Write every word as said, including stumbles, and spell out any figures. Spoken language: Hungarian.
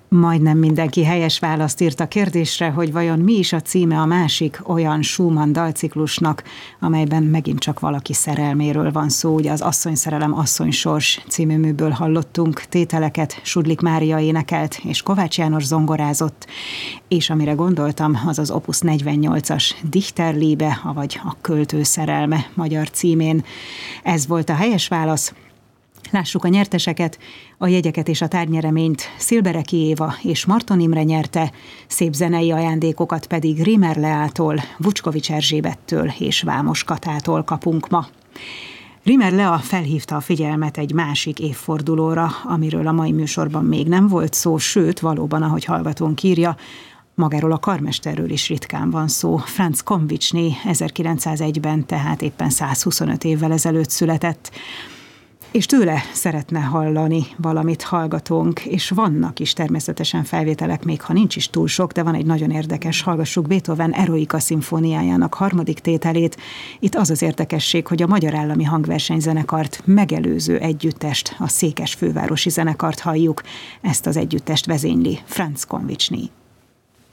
Majdnem mindenki helyes választ írt a kérdésre, hogy vajon mi is a címe a másik olyan Schumann dalciklusnak, amelyben megint csak valaki szerelméről van szó. Ugye az Asszonyszerelem, asszonysors című műből hallottunk tételeket, Sudlik Mária énekelt, és Kovács János zongorázott, és amire gondoltam, az az Opus negyvennyolcas Dichterliebe, avagy a Költő szerelme magyar címén. Ez volt a helyes válasz. Lássuk a nyerteseket, a jegyeket és a tárgyereményt Szilbereki Éva és Marton Imre nyerte, szép zenei ajándékokat pedig Rimer Leától, Vucskovics Erzsébettől és Vámos Katától kapunk ma. Rimer Lea felhívta a figyelmet egy másik évfordulóra, amiről a mai műsorban még nem volt szó, sőt, valóban, ahogy hallgatónk írja, magáról a karmesterről is ritkán van szó. Franz Konvicsné ezerkilencszázegyben, tehát éppen százhuszonöt évvel ezelőtt született, és tőle szeretne hallani valamit hallgatónk, és vannak is természetesen felvételek, még ha nincs is túl sok, de van egy nagyon érdekes, hallgassuk Beethoven Eroica szimfóniájának harmadik tételét. Itt az az érdekesség, hogy a Magyar Állami Hangversenyzenekart megelőző együttest, a Székesfővárosi Zenekart halljuk, ezt az együttest vezényli Franz Konvicsné.